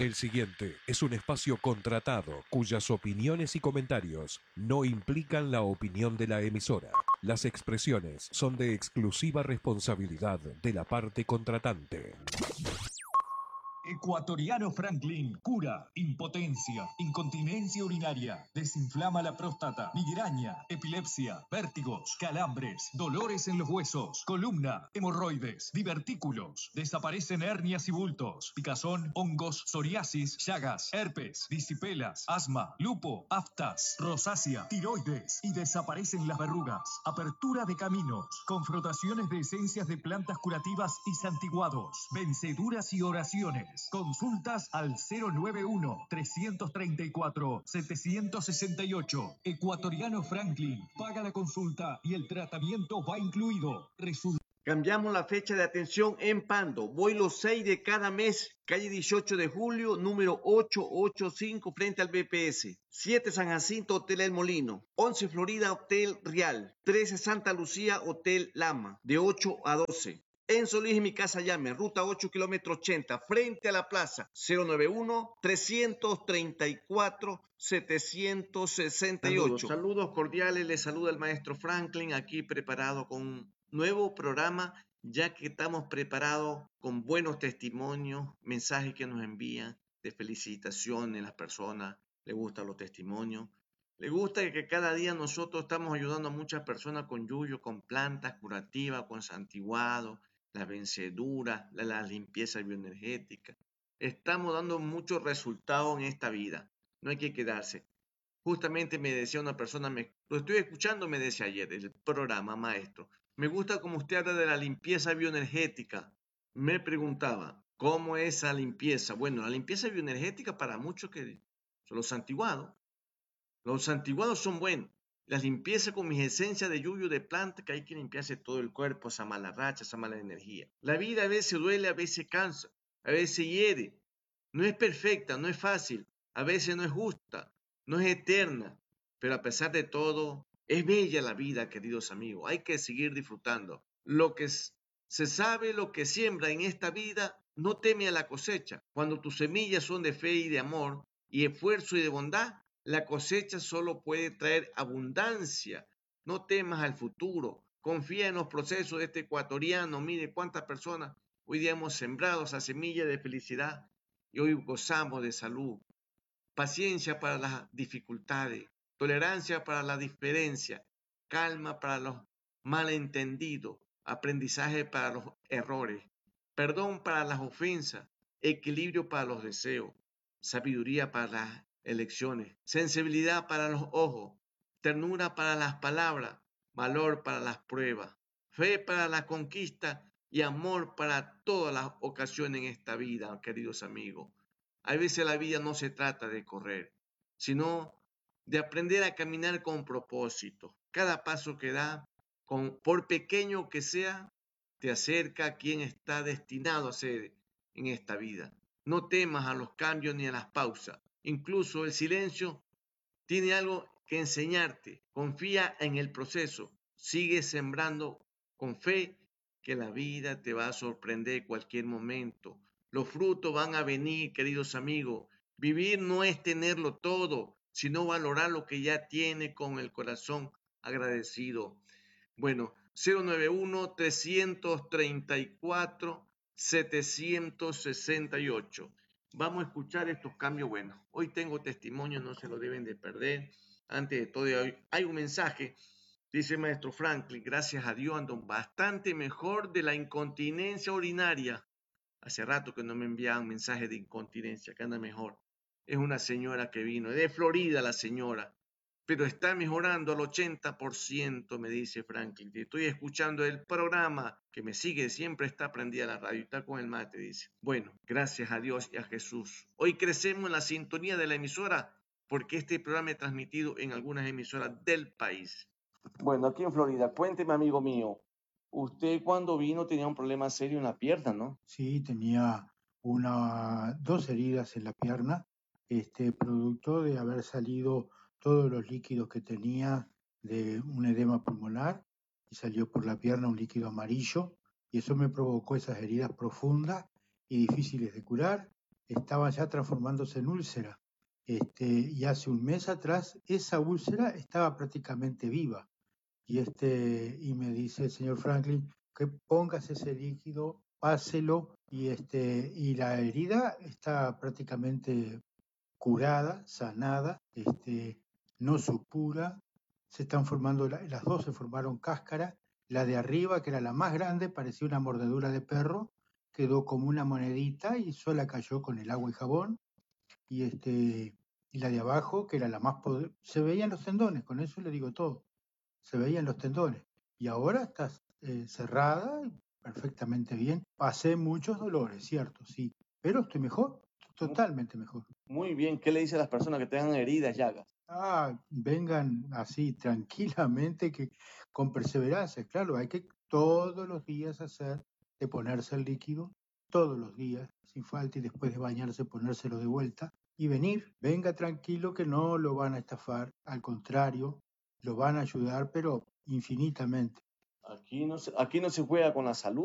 El siguiente es un espacio contratado cuyas opiniones y comentarios no implican la opinión de la emisora. Las expresiones son de exclusiva responsabilidad de la parte contratante. Ecuatoriano Franklin cura impotencia, incontinencia urinaria, desinflama la próstata, migraña, epilepsia, vértigos, calambres, dolores en los huesos, columna, hemorroides, divertículos, desaparecen hernias y bultos, picazón, hongos, psoriasis, llagas, herpes, disipelas, asma, lupo, aftas, rosácea, tiroides y desaparecen las verrugas. Apertura de caminos, con frotaciones de esencias de plantas curativas y santiguados, venceduras y oraciones. Consultas al 091-334-768. Ecuatoriano Franklin. Paga la consulta y el tratamiento va incluido. Cambiamos la fecha de atención en Pando. Voy los 6 de cada mes. Calle 18 de julio, número 885, frente al BPS. 7 San Jacinto, Hotel El Molino. 11 Florida, Hotel Real. 13 Santa Lucía, Hotel Lama. De 8 a 12. En Solís, mi casa llame, ruta 8, kilómetro 80, frente a la plaza, 091-334-768. Saludos cordiales, les saluda el maestro Franklin, aquí preparado con un nuevo programa, ya que estamos preparados con buenos testimonios, mensajes que nos envían de felicitaciones, las personas les gustan los testimonios. Les gusta que cada día nosotros estamos ayudando a muchas personas con yuyo, con plantas curativas, con santiguado, la vencedura, la limpieza bioenergética. Estamos dando muchos resultados en esta vida. No hay que quedarse. Justamente me decía una persona, lo estoy escuchando, me decía ayer, el programa, maestro. Me gusta como usted habla de la limpieza bioenergética. Me preguntaba, ¿cómo es esa limpieza? Bueno, la limpieza bioenergética para muchos que son los santiguados. Los santiguados son buenos. La limpieza con mis esencias de yuyo de planta, que hay que limpiarse todo el cuerpo, esa mala racha, esa mala energía. La vida a veces duele, a veces cansa, a veces hiere. No es perfecta, no es fácil, a veces no es justa, no es eterna, pero a pesar de todo, es bella la vida, queridos amigos. Hay que seguir disfrutando. Se sabe lo que siembra en esta vida, no teme a la cosecha. Cuando tus semillas son de fe y de amor, y esfuerzo y de bondad, la cosecha solo puede traer abundancia. No temas al futuro. Confía en los procesos de este ecuatoriano. Mire cuántas personas hoy día hemos sembrado esa semilla de felicidad y hoy gozamos de salud. Paciencia para las dificultades. Tolerancia para la diferencia. Calma para los malentendidos. Aprendizaje para los errores. Perdón para las ofensas. Equilibrio para los deseos. Sabiduría para las elecciones, sensibilidad para los ojos, ternura para las palabras, valor para las pruebas, fe para la conquista y amor para todas las ocasiones en esta vida, queridos amigos. A veces la vida no se trata de correr, sino de aprender a caminar con propósito. Cada paso que da, por pequeño que sea, te acerca a quien está destinado a ser en esta vida. No temas a los cambios ni a las pausas. Incluso el silencio tiene algo que enseñarte. Confía en el proceso. Sigue sembrando con fe que la vida te va a sorprender en cualquier momento. Los frutos van a venir, queridos amigos. Vivir no es tenerlo todo, sino valorar lo que ya tiene con el corazón agradecido. Bueno, 091-334-768. Vamos a escuchar estos cambios buenos. Hoy tengo testimonio, no se lo deben de perder. Antes de todo, hay un mensaje. Dice maestro Franklin, gracias a Dios ando bastante mejor de la incontinencia urinaria. Hace rato que no me enviaban mensajes de incontinencia, que anda mejor. Es una señora que vino, de Florida la señora, pero está mejorando al 80%, me dice Franklin. Estoy escuchando el programa, que me sigue, siempre está prendida la radio, está con el mate, dice. Bueno, gracias a Dios y a Jesús. Hoy crecemos en la sintonía de la emisora, porque este programa es transmitido en algunas emisoras del país. Bueno, aquí en Florida, cuénteme, amigo mío, usted cuando vino tenía un problema serio en la pierna, ¿no? Sí, tenía dos heridas en la pierna, producto de haber salido todos los líquidos que tenía de un edema pulmonar y salió por la pierna un líquido amarillo y eso me provocó esas heridas profundas y difíciles de curar. estaban ya transformándose en úlcera. Y hace un mes atrás esa úlcera estaba prácticamente viva. Y me dice el señor Franklin que pongas ese líquido, páselo, y la herida está prácticamente curada, sanada, no supura, se están formando, las dos se formaron cáscara, la de arriba, que era la más grande, parecía una mordedura de perro, quedó como una monedita y sola cayó con el agua y jabón, y la de abajo, que era la más poderosa, se veían los tendones, con eso le digo todo, se veían los tendones, y ahora está cerrada, perfectamente bien, pasé muchos dolores, cierto, sí, pero estoy mejor, totalmente mejor. Muy bien, ¿qué le dice a las personas que tengan heridas, llagas? Vengan así tranquilamente, que con perseverancia, claro, hay que todos los días de ponerse el líquido, todos los días, sin falta, y después de bañarse ponérselo de vuelta, y venga tranquilo que no lo van a estafar, al contrario, lo van a ayudar, pero infinitamente. Aquí no se juega con la salud.